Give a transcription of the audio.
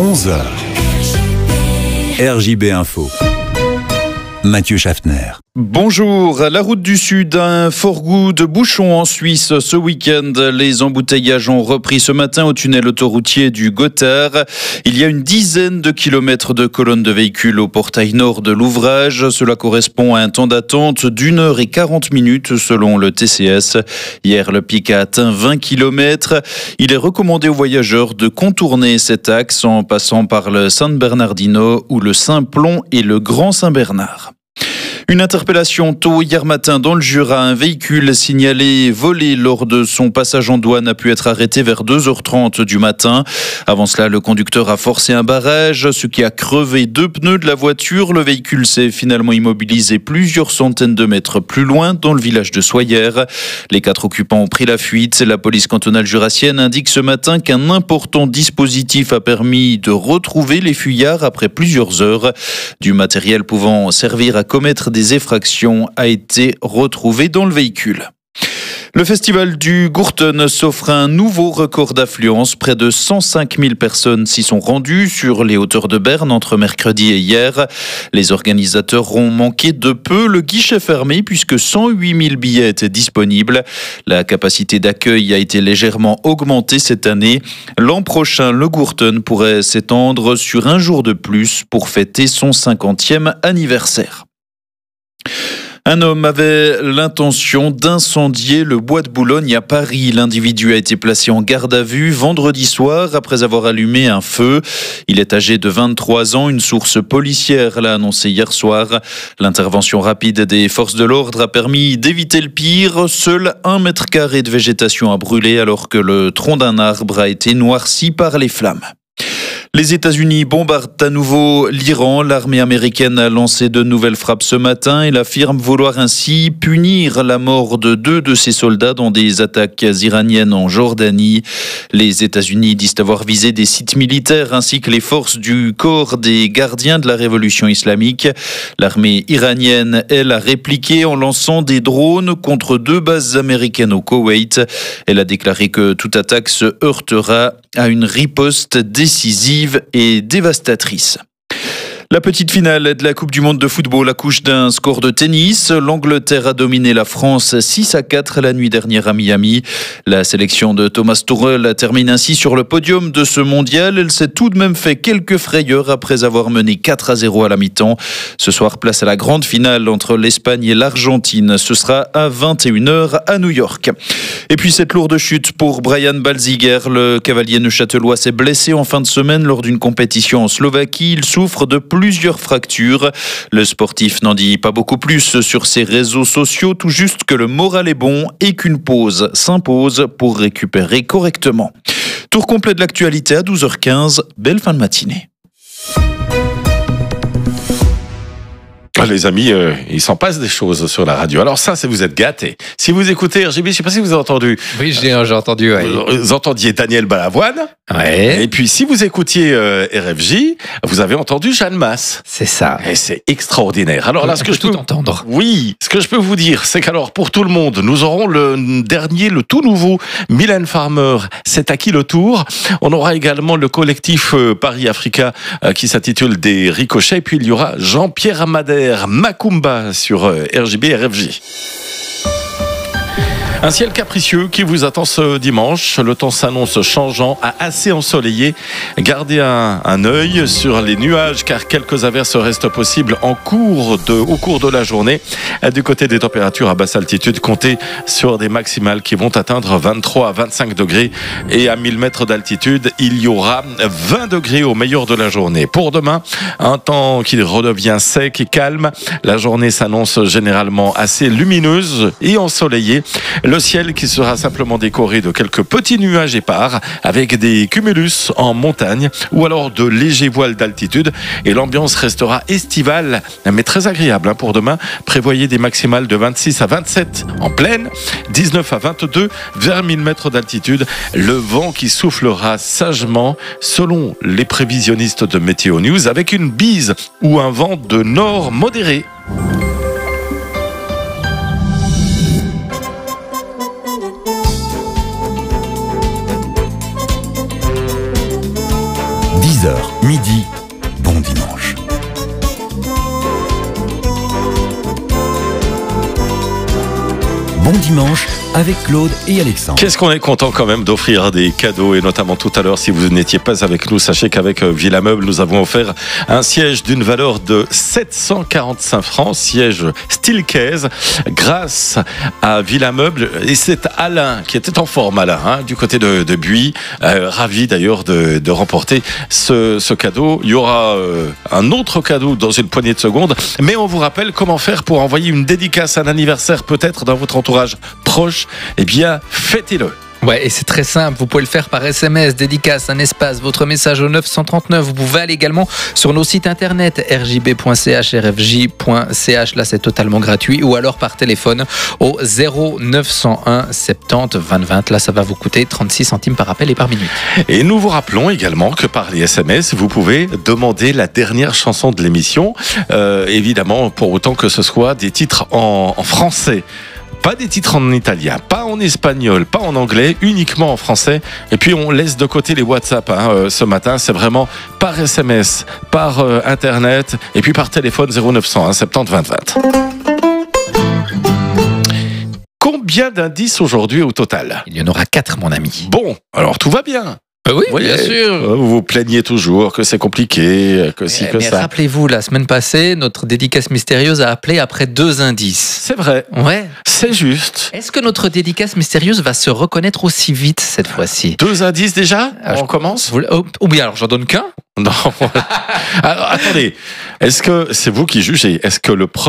11h. RJB Info. Mathieu Schaffner. Bonjour. La route du Sud a un fort goût de bouchon en Suisse ce week-end. Les embouteillages ont repris ce matin au tunnel autoroutier du Gothard. Il y a une dizaine de kilomètres de colonnes de véhicules au portail nord de l'ouvrage. Cela correspond à un temps d'attente d'1h40 selon le TCS. Hier, le pic a atteint 20 km. Il est recommandé aux voyageurs de contourner cet axe en passant par le San Bernardino ou le Saint-Plon et le Grand Saint-Bernard. Une interpellation tôt hier matin dans le Jura. Un véhicule signalé volé lors de son passage en douane a pu être arrêté vers 2h30 du matin. Avant cela, le conducteur a forcé un barrage, ce qui a crevé 2 pneus de la voiture. Le véhicule s'est finalement immobilisé plusieurs centaines de mètres plus loin, dans le village de Soyères. Les 4 occupants ont pris la fuite. La police cantonale jurassienne indique ce matin qu'un important dispositif a permis de retrouver les fuyards après plusieurs heures. Du matériel pouvant servir à commettre des effractions a été retrouvé dans le véhicule. Le festival du Gurten s'offre un nouveau record d'affluence. Près de 105 000 personnes s'y sont rendues sur les hauteurs de Berne entre mercredi et hier. Les organisateurs ont manqué de peu le guichet fermé puisque 108 000 billets étaient disponibles. La capacité d'accueil a été légèrement augmentée cette année. L'an prochain, le Gurten pourrait s'étendre sur un jour de plus pour fêter son 50e anniversaire. Un homme avait l'intention d'incendier le bois de Boulogne à Paris. L'individu a été placé en garde à vue vendredi soir après avoir allumé un feu. Il est âgé de 23 ans. Une source policière l'a annoncé hier soir. L'intervention rapide des forces de l'ordre a permis d'éviter le pire. Seul 1 mètre carré de végétation a brûlé alors que le tronc d'un arbre a été noirci par les flammes. Les États-Unis bombardent à nouveau l'Iran. L'armée américaine a lancé de nouvelles frappes ce matin. Elle affirme vouloir ainsi punir la mort de 2 de ses soldats dans des attaques iraniennes en Jordanie. Les États-Unis disent avoir visé des sites militaires ainsi que les forces du corps des gardiens de la révolution islamique. L'armée iranienne, elle, a répliqué en lançant des drones contre 2 bases américaines au Koweït. Elle a déclaré que toute attaque se heurtera à une riposte décisive et dévastatrice. La petite finale de la Coupe du Monde de football accouche d'un score de tennis. L'Angleterre a dominé la France 6-4 la nuit dernière à Miami. La sélection de Thomas Tuchel termine ainsi sur le podium de ce mondial. Elle s'est tout de même fait quelques frayeurs après avoir mené 4-0 à la mi-temps. Ce soir, place à la grande finale entre l'Espagne et l'Argentine. Ce sera à 21h à New York. Et puis cette lourde chute pour Brian Balziger. Le cavalier neuchâtelois s'est blessé en fin de semaine lors d'une compétition en Slovaquie. Il souffre de plusieurs fractures. Le sportif n'en dit pas beaucoup plus sur ses réseaux sociaux, tout juste que le moral est bon et qu'une pause s'impose pour récupérer correctement. Tour complet de l'actualité à 12h15. Belle fin de matinée. Les amis, il s'en passe des choses sur la radio. Alors ça, c'est vous êtes gâtés. Si vous écoutez RJB, je ne sais pas si vous avez entendu. Oui, j'ai entendu. Ouais. Vous entendiez Daniel Balavoine. Ouais. Et puis, si vous écoutiez RFJ, vous avez entendu Jeanne Masse. C'est ça. Et c'est extraordinaire. Alors là, ce que je peux tout entendre. Oui, ce que je peux vous dire, c'est qu'alors, pour tout le monde, nous aurons le tout nouveau Mylène Farmer. C'est à qui le tour? On aura également le collectif Paris Africa qui s'intitule Des Ricochets. Et puis, il y aura Jean-Pierre Madère. Macumba sur RJB RFJ. Un ciel capricieux qui vous attend ce dimanche. Le temps s'annonce changeant à assez ensoleillé. Gardez un œil sur les nuages car quelques averses restent possibles au cours de la journée. Du côté des températures à basse altitude, comptez sur des maximales qui vont atteindre 23 à 25 degrés. Et à 1000 mètres d'altitude, il y aura 20 degrés au meilleur de la journée. Pour demain, un temps qui redevient sec et calme. La journée s'annonce généralement assez lumineuse et ensoleillée. Le ciel qui sera simplement décoré de quelques petits nuages épars avec des cumulus en montagne ou alors de légers voiles d'altitude et l'ambiance restera estivale mais très agréable pour demain. Prévoyez des maximales de 26 à 27 en plaine, 19 à 22 vers 1000 mètres d'altitude. Le vent qui soufflera sagement selon les prévisionnistes de Météo News avec une bise ou un vent de nord modéré. 10h, midi, bon dimanche. Bon dimanche avec Claude et Alexandre. Qu'est-ce qu'on est content quand même d'offrir des cadeaux, et notamment tout à l'heure, si vous n'étiez pas avec nous, sachez qu'avec Villa Meuble, nous avons offert un siège d'une valeur de 745 francs, siège Steelcase, grâce à Villa Meuble. Et c'est Alain qui était en forme, Alain, du côté de Buis, ravi d'ailleurs de remporter ce cadeau. Il y aura un autre cadeau dans une poignée de secondes, mais on vous rappelle comment faire pour envoyer une dédicace, un anniversaire peut-être dans votre entourage proche. Eh bien, fêtez-le. Ouais, et c'est très simple, vous pouvez le faire par SMS, dédicace, un espace, votre message au 939. Vous pouvez aller également sur nos sites internet rjb.ch, rfj.ch, là c'est totalement gratuit, ou alors par téléphone au 0901 70 20 20. Là ça va vous coûter 36 centimes par appel et par minute. Et nous vous rappelons également que par les SMS, vous pouvez demander la dernière chanson de l'émission, évidemment pour autant que ce soit des titres en français. Pas des titres en italien, pas en espagnol, pas en anglais, uniquement en français. Et puis on laisse de côté les WhatsApp ce matin. C'est vraiment par SMS, par Internet et puis par téléphone 0901 70 20 20. Combien d'indices aujourd'hui au total ? Il y en aura 4, mon ami. Bon, alors tout va bien. Oui, Oui, bien sûr. Vous vous plaignez toujours que c'est compliqué, que ci, que Mais ça. rappelez-vous, la semaine passée, notre dédicace mystérieuse a appelé après 2 indices. C'est vrai, Ouais. c'est juste. Est-ce que notre dédicace mystérieuse va se reconnaître aussi vite cette fois-ci ? 2 indices déjà ? Ah, On commence ? Ou bien alors j'en donne qu'un ? Non. Alors attendez, est-ce que c'est vous qui jugez ? Est-ce que le